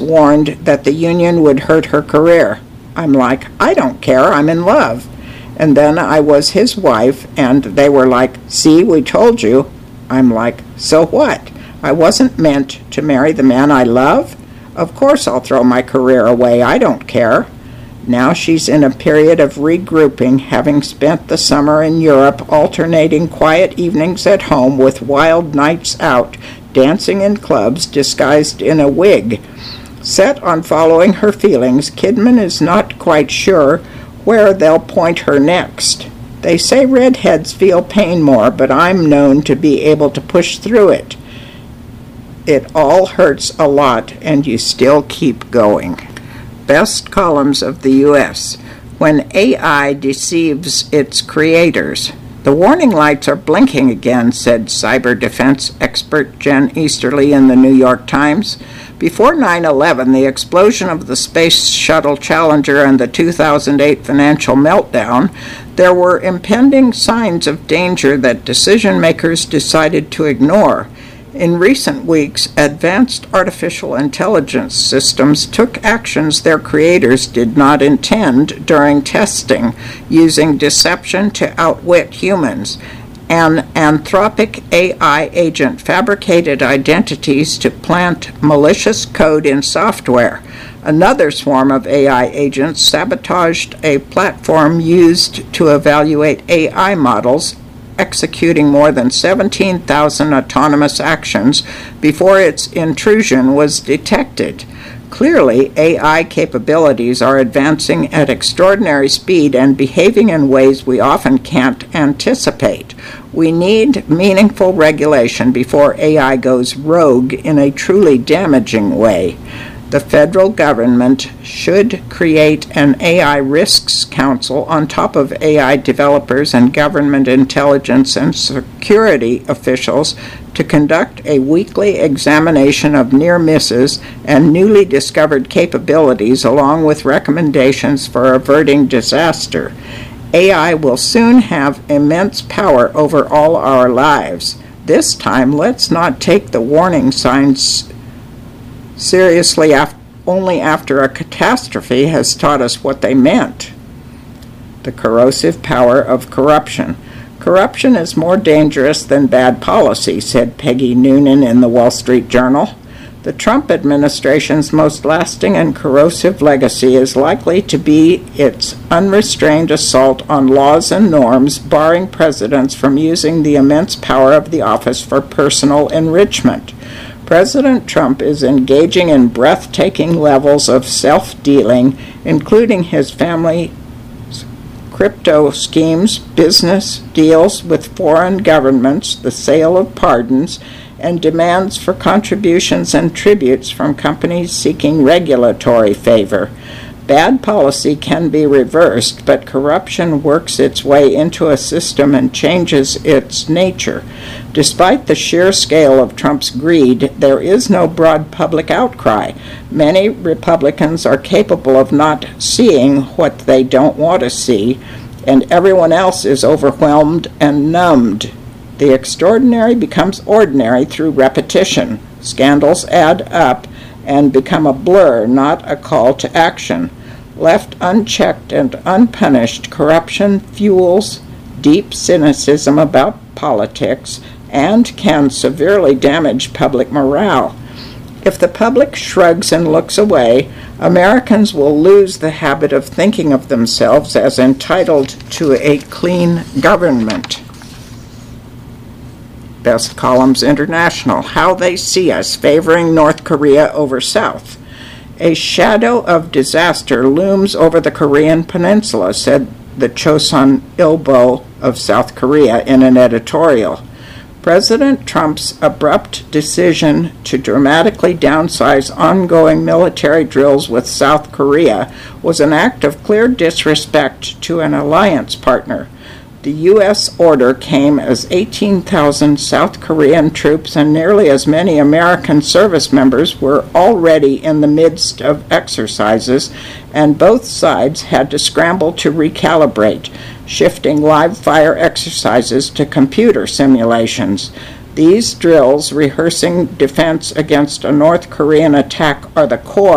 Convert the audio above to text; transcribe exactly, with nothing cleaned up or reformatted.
warned that the union would hurt her career. I'm like, I don't care, I'm in love. And then I was his wife, and they were like, see, we told you. I'm like, so what? I wasn't meant to marry the man I love? Of course I'll throw my career away, I don't care. Now she's in a period of regrouping, having spent the summer in Europe alternating quiet evenings at home with wild nights out, dancing in clubs disguised in a wig. Set on following her feelings, Kidman is not quite sure where they'll point her next. They say redheads feel pain more, but I'm known to be able to push through it. It all hurts a lot, and you still keep going. Best columns of the U S When A I deceives its creators. The warning lights are blinking again, said cyber defense expert Jen Easterly in the New York Times. Before nine eleven, the explosion of the Space Shuttle Challenger and the two thousand eight financial meltdown, there were impending signs of danger that decision makers decided to ignore. In recent weeks, advanced artificial intelligence systems took actions their creators did not intend during testing, using deception to outwit humans. An Anthropic A I agent fabricated identities to plant malicious code in software. Another swarm of A I agents sabotaged a platform used to evaluate A I models, executing more than seventeen thousand autonomous actions before its intrusion was detected. Clearly, A I capabilities are advancing at extraordinary speed and behaving in ways we often can't anticipate. We need meaningful regulation before A I goes rogue in a truly damaging way. The federal government should create an A I risks council on top of A I developers and government intelligence and security officials to conduct a weekly examination of near misses and newly discovered capabilities, along with recommendations for averting disaster. A I will soon have immense power over all our lives. This time, let's not take the warning signs seriously af- only after a catastrophe has taught us what they meant. The corrosive power of corruption. Corruption is more dangerous than bad policy, said Peggy Noonan in the Wall Street Journal. The Trump administration's most lasting and corrosive legacy is likely to be its unrestrained assault on laws and norms, barring presidents from using the immense power of the office for personal enrichment. President Trump is engaging in breathtaking levels of self-dealing, including his family's crypto schemes, business deals with foreign governments, the sale of pardons, and demands for contributions and tributes from companies seeking regulatory favor. Bad policy can be reversed, but corruption works its way into a system and changes its nature. Despite the sheer scale of Trump's greed, there is no broad public outcry. Many Republicans are capable of not seeing what they don't want to see, and everyone else is overwhelmed and numbed. The extraordinary becomes ordinary through repetition. Scandals add up and become a blur, not a call to action. Left unchecked and unpunished, corruption fuels deep cynicism about politics and can severely damage public morale. If the public shrugs and looks away, Americans will lose the habit of thinking of themselves as entitled to a clean government. Best Columns International, How They See Us, Favoring North Korea Over South. A shadow of disaster looms over the Korean peninsula, said the Chosun Ilbo of South Korea in an editorial. President Trump's abrupt decision to dramatically downsize ongoing military drills with South Korea was an act of clear disrespect to an alliance partner. The U S order came as eighteen thousand South Korean troops and nearly as many American service members were already in the midst of exercises, and both sides had to scramble to recalibrate, shifting live-fire exercises to computer simulations. These drills, rehearsing defense against a North Korean attack, are the core